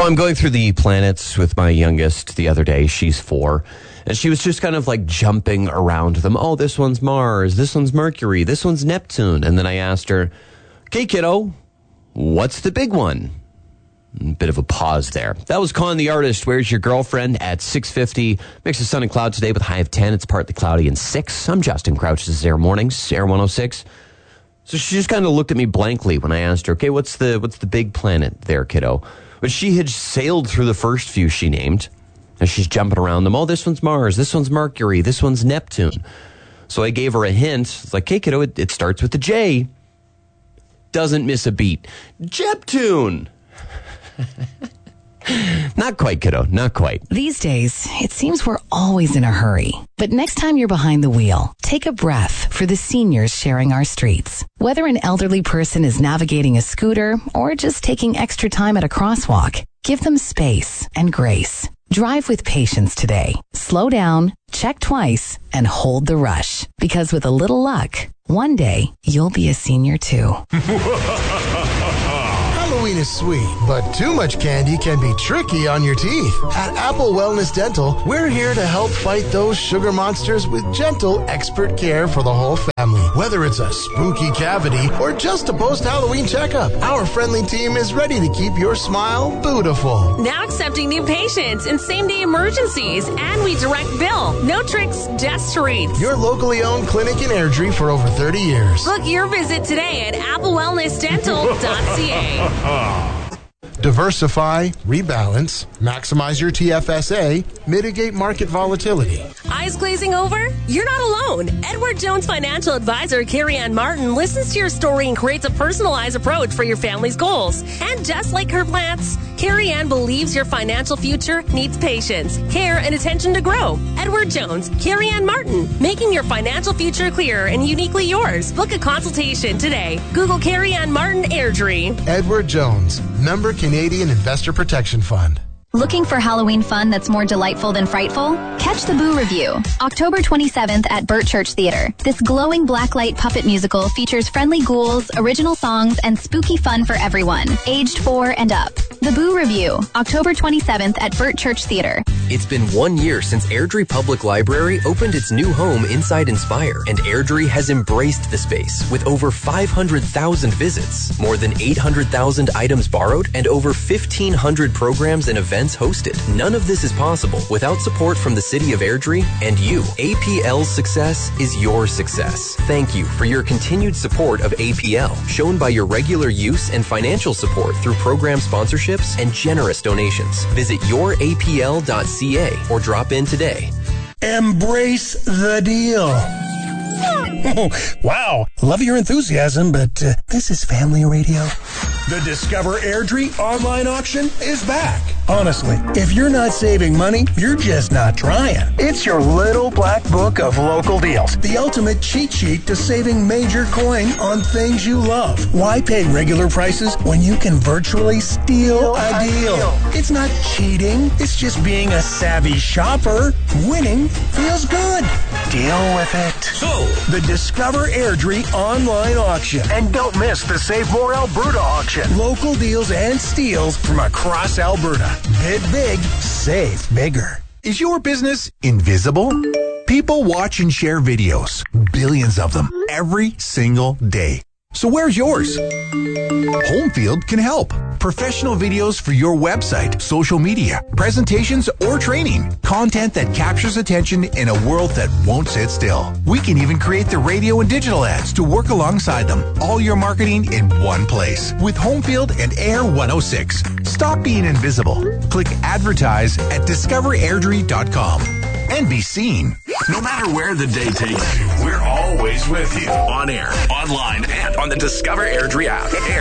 So I'm going through the planets with my youngest the other day. She's 4. And she was just kind of like jumping around them. Oh, this one's Mars. This one's Mercury. This one's Neptune. And then I asked her, okay, kiddo, what's the big one? A bit of a pause there. That was Con the Artist. Where's Your Girlfriend at 6:50. Mix of sun and cloud today with a high of 10. It's partly cloudy and 6. I'm Justin Crouch. This is Air Mornings, Air 106. So she just kind of looked at me blankly when I asked her, okay, what's the big planet there, kiddo? But she had sailed through the first few she named. And she's jumping around them. Oh, this one's Mars. This one's Mercury. This one's Neptune. So I gave her a hint. It's like, hey, kiddo, it starts with the J. Doesn't miss a beat. Jeptune. Not quite, kiddo. Not quite. These days, it seems we're always in a hurry. But next time you're behind the wheel, take a breath for the seniors sharing our streets. Whether an elderly person is navigating a scooter or just taking extra time at a crosswalk, give them space and grace. Drive with patience today. Slow down, check twice, and hold the rush. Because with a little luck, one day you'll be a senior too. Halloween is sweet, but too much candy can be tricky on your teeth. At Apple Wellness Dental, we're here to help fight those sugar monsters with gentle, expert care for the whole family. Whether it's a spooky cavity or just a post-Halloween checkup, our friendly team is ready to keep your smile beautiful. Now accepting new patients in same-day emergencies, and we direct bill. No tricks, just treats. Your locally owned clinic in Airdrie for over 30 years. Book your visit today at applewellnessdental.ca. Diversify, rebalance, maximize your TFSA, mitigate market volatility. Eyes glazing over? You're not alone. Edward Jones financial advisor Carrie Ann Martin listens to your story and creates a personalized approach for your family's goals. And just like her plants, Carrie Ann believes your financial future needs patience, care, and attention to grow. Edward Jones, Carrie Ann Martin, making your financial future clearer and uniquely yours. Book a consultation today. Google Carrie Ann Martin Airdrie. Edward Jones, member Canadian Investor Protection Fund. Looking for Halloween fun that's more delightful than frightful? Catch the Boo Review, October 27th at Burt Church Theater. This glowing blacklight puppet musical features friendly ghouls, original songs, and spooky fun for everyone, aged 4 and up. The Boo Review, October 27th at Burt Church Theater. It's been 1 year since Airdrie Public Library opened its new home inside Inspire, and Airdrie has embraced the space with over 500,000 visits, more than 800,000 items borrowed, and over 1,500 programs and events hosted. None of this is possible without support from the City of Airdrie and you. APL's success is your success. Thank you for your continued support of APL, shown by your regular use and financial support through program sponsorships and generous donations. Visit yourapl.ca or drop in today. Embrace the deal. Oh, wow. Love your enthusiasm, but this is family radio. The Discover Airdrie online auction is back. Honestly, if you're not saving money, you're just not trying. It's your little black book of local deals. The ultimate cheat sheet to saving major coin on things you love. Why pay regular prices when you can virtually steal a deal? It's not cheating. It's just being a savvy shopper. Winning feels good. Deal with it. So, the Discover Airdrie online auction. And don't miss the Save More Alberta auction. Local deals and steals from across Alberta. Bid big, save bigger. Is your business invisible? People watch and share videos, billions of them, every single day. So where's yours? Homefield can help. Professional videos for your website, social media, presentations, or training. Content that captures attention in a world that won't sit still. We can even create the radio and digital ads to work alongside them. All your marketing in one place. With Homefield and Air 106. Stop being invisible. Click advertise at discoverairdrie.com and be seen. No matter where the day takes you, we're always with you. On air, online, and on the Discover Airdrie app. Air